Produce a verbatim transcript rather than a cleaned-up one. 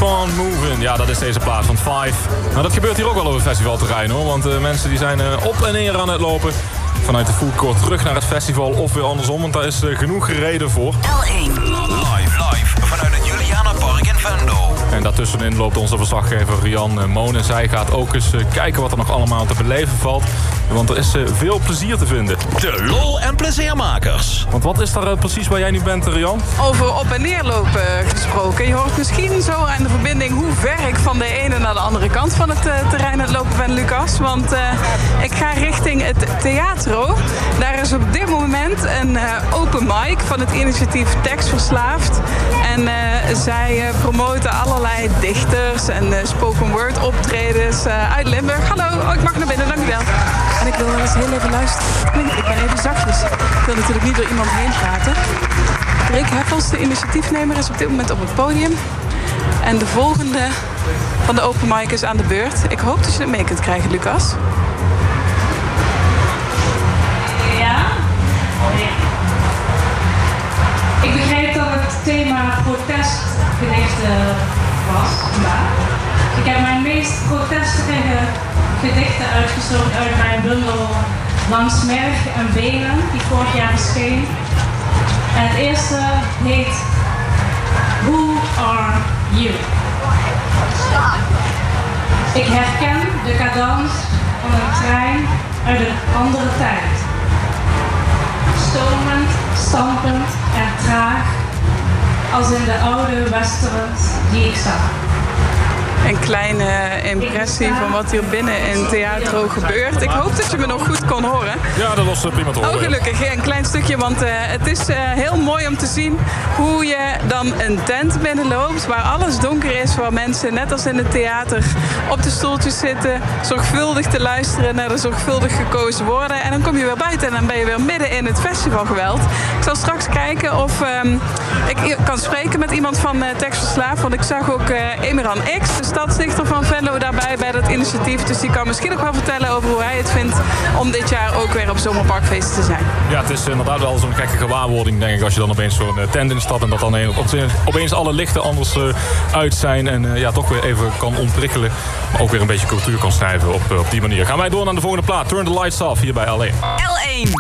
Keep on moving. Ja, dat is deze plaat van Five. Nou, dat gebeurt hier ook wel op het festivalterrein, hoor. Want uh, mensen die zijn uh, op en neer aan het lopen. Vanuit de foodcourt terug naar het festival of weer andersom. Want daar is uh, genoeg reden voor. L één. Live, live vanuit het Julianapark in Venlo. En daartussenin loopt onze verslaggever Rian Moon. En zij gaat ook eens uh, kijken wat er nog allemaal te beleven valt. Want er is uh, veel plezier te vinden. De lol- en pleziermakers. Want wat is daar uh, precies waar jij nu bent, Rian? Over op- en neerlopen gesproken. Je hoort misschien zo aan de verbinding hoe ver ik van de ene naar de andere kant van het uh, terrein aan het lopen ben, Lucas. Want uh, ik ga richting het Theatro. Daar is op dit moment een uh, open mic van het initiatief Tekstverslaafd. En uh, zij uh, promoten allerlei dichters en uh, spoken word optredens uh, uit Limburg. Hallo, oh, ik mag naar binnen, dankjewel. En ik wil wel eens heel even luisteren. Ik ben even zachtjes. Ik wil natuurlijk niet door iemand heen praten. Rick Heffels, de initiatiefnemer, is op dit moment op het podium. En de volgende van de open mic is aan de beurt. Ik hoop dat je het mee kunt krijgen, Lucas. Ja? Ik begreep dat het thema protestgedichten was vandaag. Ik heb mijn meest protestige gedichten uitgezocht uit mijn bundel Langs merg en benen, die vorig jaar verscheen. En het eerste heet Who Are You? Ik herken de cadans van een trein uit een andere tijd. Stomend, stampend en traag, als in de oude westerns die ik zag. Een kleine impressie van wat hier binnen in Theatro gebeurt. Ik hoop dat je me nog goed kon horen. Ja, dat was prima te horen. Oh, gelukkig. Een klein stukje, want uh, het is uh, heel mooi om te zien hoe je dan een tent binnenloopt waar alles donker is, waar mensen, net als in het theater, op de stoeltjes zitten, zorgvuldig te luisteren naar de zorgvuldig gekozen woorden. En dan kom je weer buiten en dan ben je weer midden in het festivalgeweld. Ik zal straks kijken of um, ik kan spreken met iemand van uh, Tekstverslaafd, want ik zag ook uh, Emeran X, de stadsdichter van Venlo, daarbij bij dat initiatief. Dus die kan misschien ook wel vertellen over hoe hij het vindt om dit jaar ook weer op Zomerparkfeest te zijn. Ja, het is inderdaad wel zo'n gekke gewaarwording, denk ik, als je dan opeens zo'n uh, tent instapt en dat dan een, opeens alle lichten anders uh, uit zijn en uh, ja, toch weer even kan ontprikkelen. Maar ook weer een beetje cultuur kan schrijven op, uh, op die manier. Gaan wij door naar de volgende plaat. Turn the Lights Off hier bij L één. L één.